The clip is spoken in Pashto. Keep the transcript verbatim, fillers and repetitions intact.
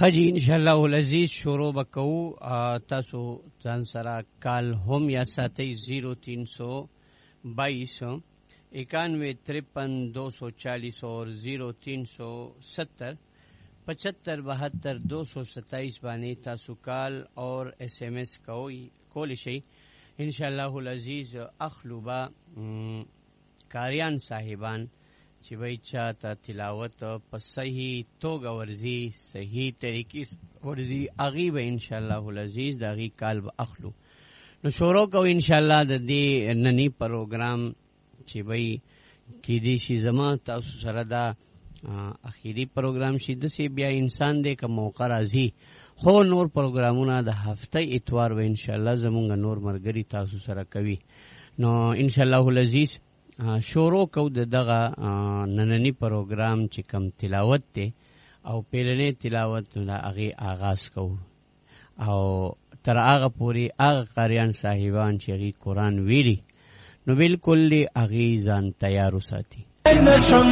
خجی انشاءالله العزیز شروع بکو. تاسو ځان سره کال هم یا ساتي زیرو تین سو بائیس اکانوے ترپن دو سو چالیس اور زیرو تین سو ستر پچہتر بہتر دو سو ستائیس بانی تاسو کال اور ایس ایم ایس کوئی کولی شي انشاءالله العزیز. اخلوبا کاریان صاحبان چې وای چاته تلاوت په صحیح توګه ورزي صحیح طریقې ورزي اغي به انشاءالله العزیز داغي کال به اخلو. نو شروع کو انشاءالله د دې ننی پروګرام چې وای کې دې شي زما تاسو سره دا اخیری پروګرام شي د سی بیا انسان دې که موقع راځي خو نور پروګرامونه د هفته اتوار و انشاءالله زمونږ نور مرګري تاسو سره کوي. نو انشاءالله العزیز شروع کو د دغه نننی پروګرام چې کم تلاوت ته او پیلنې تلاوت نو هغه آغاز کو او تر هغه پوری هغه قاریان صاحبان چې هغه قرآن ویلي نو بالکل هغه ځان تیار وساتي.